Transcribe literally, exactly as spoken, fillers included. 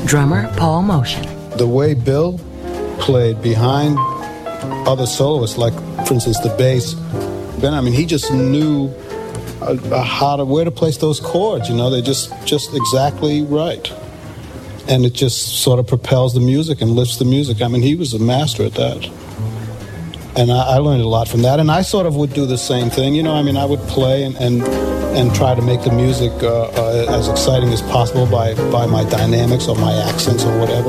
drummer Paul Motian. The way Bill played behind other soloists, like, for instance, the bass, Ben, I mean, he just knew uh, how to, where to place those chords, you know, they're just, just exactly right. And it just sort of propels the music and lifts the music. I mean, he was a master at that. And I, I learned a lot from that. And I sort of would do the same thing, you know, I mean, I would play and, and, and try to make the music uh, uh, as exciting as possible by, by my dynamics or my accents or whatever.